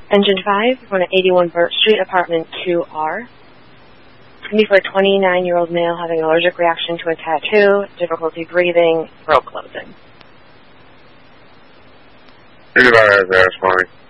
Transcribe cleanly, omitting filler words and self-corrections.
Engine 5, going to 81 Burt Street, apartment 2R. It's going to be for a 29-year-old male having an allergic reaction to a tattoo, difficulty breathing, throat closing. Anybody has asked for me.